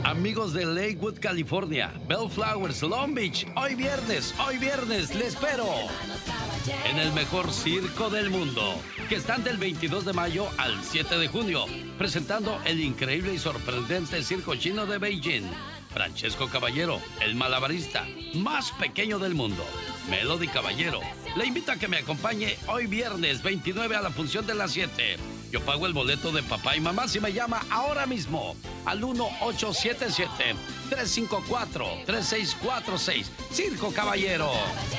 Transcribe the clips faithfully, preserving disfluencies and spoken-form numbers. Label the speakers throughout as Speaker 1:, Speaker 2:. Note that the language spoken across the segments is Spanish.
Speaker 1: Amigos de Lakewood, California, Bellflowers, Long Beach, hoy viernes, hoy viernes, les espero en el mejor circo del mundo, que están del veintidós de mayo al siete de junio, presentando el increíble y sorprendente circo chino de Beijing. Francesco Caballero, el malabarista más pequeño del mundo. Melody Caballero, le invito a que me acompañe hoy viernes veintinueve a la función de las siete. Yo pago el boleto de papá y mamá si me llama ahora mismo al uno ocho siete siete, tres cinco cuatro, tres seis cuatro seis. Circo Caballero.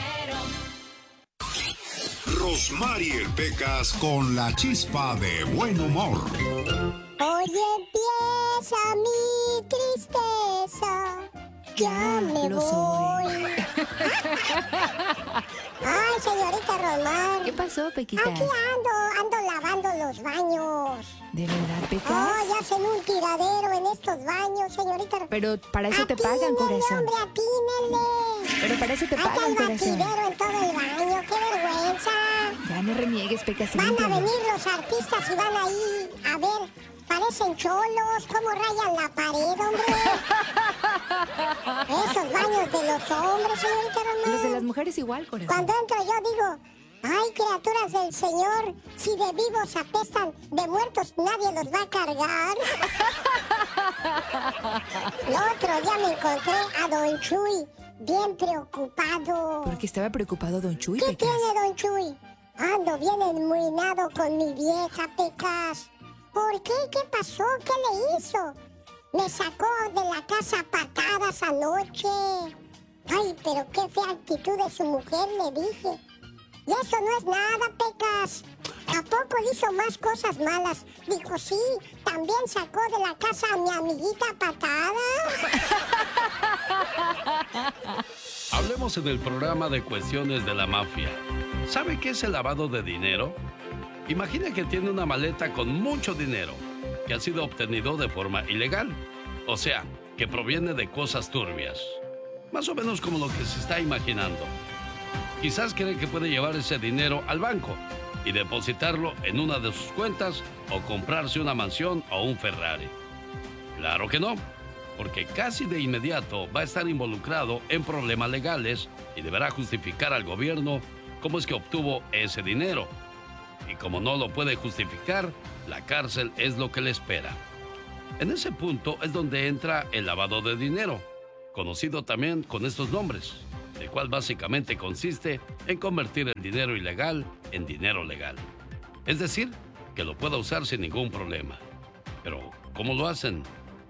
Speaker 2: Rosmarie Pecas con la chispa de buen humor.
Speaker 3: Hoy empieza mi tristeza. Ya me
Speaker 4: Lo
Speaker 3: voy.
Speaker 4: soy.
Speaker 3: Ay, señorita Rosmar.
Speaker 4: ¿Qué pasó, Pequitas?
Speaker 3: Aquí ando, ando lavando los baños.
Speaker 4: ¿De verdad, Pecas?
Speaker 3: Ay, hacen un tiradero en estos baños, señorita.
Speaker 4: Pero para eso te pagan,
Speaker 3: Atínele,
Speaker 4: corazón.
Speaker 3: hombre, atínele.
Speaker 4: Pero para eso te
Speaker 3: Hay
Speaker 4: pagan, corazón.
Speaker 3: batidero en todo el baño, qué vergüenza.
Speaker 4: Ya no reniegues, Pecas.
Speaker 3: Van a
Speaker 4: límpialo.
Speaker 3: venir los artistas y van ahí a ver, parecen cholos, cómo rayan la pared, hombre. Esos baños de los hombres, señorita Román.
Speaker 4: Los de las mujeres igual, corazón.
Speaker 3: Cuando entro yo digo, ay, criaturas del Señor, si de vivos apestan, de muertos nadie los va a cargar. El otro día me encontré a Don Chuy bien preocupado.
Speaker 4: Porque estaba preocupado Don Chuy,
Speaker 3: ¿Qué
Speaker 4: Pecas.
Speaker 3: tiene, Don Chuy? Ando bien enmuinado con mi vieja, Pecas. ¿Por qué? ¿Qué pasó? ¿Qué le hizo? Me sacó de la casa a patadas anoche. Ay, pero qué fea actitud de su mujer, le dije. Y eso no es nada, Pecas. ¿A poco hizo más cosas malas? Dijo, sí, también sacó de la casa a mi amiguita a patadas.
Speaker 1: Hablemos en el programa de cuestiones de la mafia. ¿Sabe qué es el lavado de dinero? Imagine que tiene una maleta con mucho dinero que ha sido obtenido de forma ilegal. O sea, que proviene de cosas turbias. Más o menos como lo que se está imaginando. Quizás cree que puede llevar ese dinero al banco y depositarlo en una de sus cuentas o comprarse una mansión o un Ferrari. Claro que no, porque casi de inmediato va a estar involucrado en problemas legales y deberá justificar al gobierno cómo es que obtuvo ese dinero. Y como no lo puede justificar, la cárcel es lo que le espera. En ese punto es donde entra el lavado de dinero, conocido también con estos nombres, el cual básicamente consiste en convertir el dinero ilegal en dinero legal. Es decir, que lo pueda usar sin ningún problema. Pero, ¿cómo lo hacen?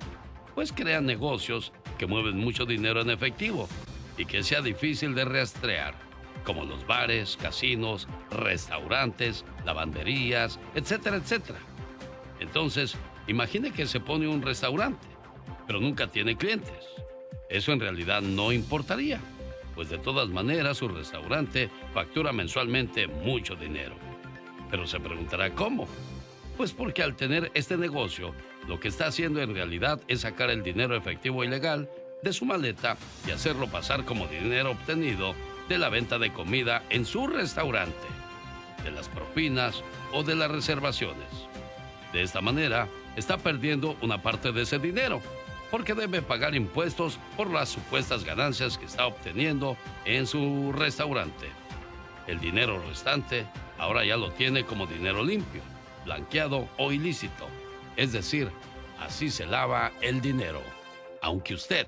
Speaker 1: Pues crean negocios que mueven mucho dinero en efectivo y que sea difícil de rastrear, como los bares, casinos, restaurantes, lavanderías, etcétera, etcétera. Entonces, imagine que se pone un restaurante, pero nunca tiene clientes. Eso en realidad no importaría, pues de todas maneras su restaurante factura mensualmente mucho dinero. Pero se preguntará ¿cómo? Pues porque al tener este negocio, lo que está haciendo en realidad es sacar el dinero efectivo ilegal de su maleta y hacerlo pasar como dinero obtenido de la venta de comida en su restaurante, de las propinas o de las reservaciones. De esta manera, está perdiendo una parte de ese dinero, porque debe pagar impuestos por las supuestas ganancias que está obteniendo en su restaurante. El dinero restante ahora ya lo tiene como dinero limpio, blanqueado o ilícito. Es decir, así se lava el dinero, aunque usted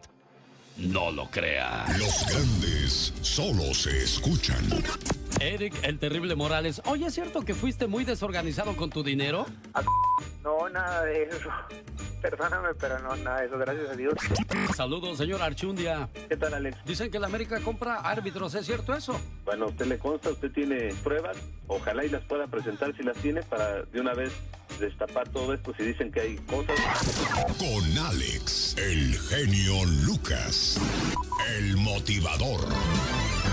Speaker 1: no lo crea.
Speaker 2: Los grandes solo se escuchan.
Speaker 1: Eric, el terrible Morales. Oye, ¿es cierto que fuiste muy desorganizado con tu dinero?
Speaker 5: No, nada de eso. Perdóname, pero no, nada de eso, gracias a Dios.
Speaker 1: Saludos, señor Archundia.
Speaker 5: ¿Qué tal, Alex?
Speaker 1: Dicen que la América compra árbitros, ¿es cierto eso?
Speaker 5: Bueno, a usted le consta, usted tiene pruebas, ojalá y las pueda presentar si las tiene para de una vez destapar todo esto si dicen que hay cosas.
Speaker 2: Con Alex, el genio Lucas, el motivador.